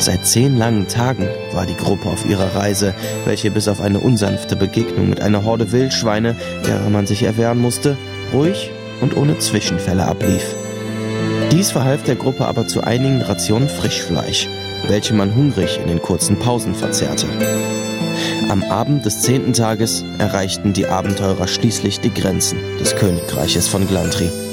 Seit 10 langen Tagen war die Gruppe auf ihrer Reise, welche bis auf eine unsanfte Begegnung mit einer Horde Wildschweine, derer man sich erwehren musste, ruhig und ohne Zwischenfälle ablief. Dies verhalf der Gruppe aber zu einigen Rationen Frischfleisch, welche man hungrig in den kurzen Pausen verzehrte. Am Abend des 10. Tages erreichten die Abenteurer schließlich die Grenzen des Königreiches von Glantri.